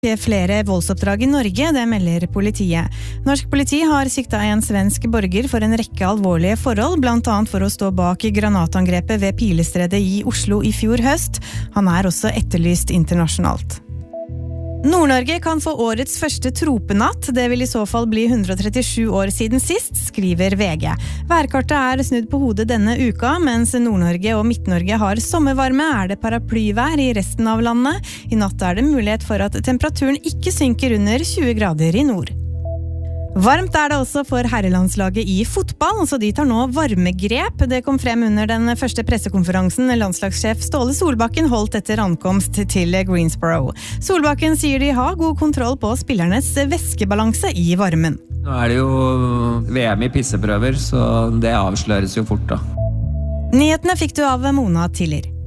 Flere voldsoppdrag i Norge, det melder politiet. Norsk politi har sikta en svensk borger for en rekke alvorlige forhold, blant annet for å stå bak granatangrepet ved Pilestredet i Oslo i fjor høst. Han er også etterlyst internasjonalt. Nord-Norge kan få årets første tropenatt. Det vil i så fall bli 137 år siden sist, skriver VG. Værkartet er snudd på hodet denne uka, mens Nord-Norge og Midt-Norge har sommervarme, er det paraplyvær i resten av landet. I natt er det mulighet for at temperaturen ikke synker under 20 grader i nord. Varmt er det også for herrelandslaget i fotball, så de tar nå varmegrep. Det kom frem under den første pressekonferansen landslagssjef Ståle Solbakken holdt etter ankomst til Greensboro. Solbakken sier de har god kontroll på spillernes væskebalanse i varmen. Nå er det jo VM i pisseprøver, så det avsløres jo fort da. Nyhetene fikk du av Mona Tiller.